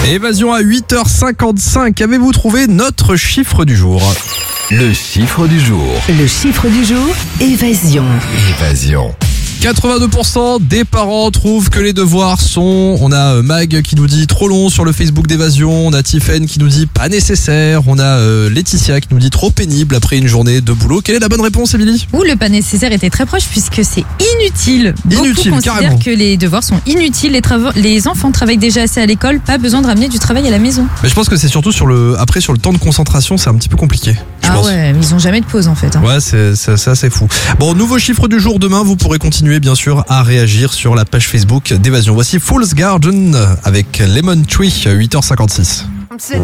Évasion à 8h55. Avez-vous trouvé notre chiffre du jour ? Le chiffre du jour. Le chiffre du jour, évasion. 82% des parents trouvent que les devoirs sont... On a Mag qui nous dit trop long sur le Facebook d'Évasion. On a Tiffen qui nous dit pas nécessaire. On a Laetitia qui nous dit trop pénible après une journée de boulot. Quelle est la bonne réponse, Émilie ? Le pas nécessaire était très proche puisque c'est inutile. Inutile, Beaucoup carrément. considèrent que les devoirs sont inutiles. Les enfants travaillent déjà assez à l'école, pas besoin de ramener du travail à la maison. Mais je pense que c'est surtout sur le temps de concentration, c'est un petit peu compliqué. Je pense. Ouais, mais ils ont jamais de pause en fait. Ouais, c'est assez fou. Bon, nouveau chiffre du jour demain. Vous pourrez continuer bien sûr à réagir sur la page Facebook d'Évasion. Voici Fool's Garden avec Lemon Tree, 8h56.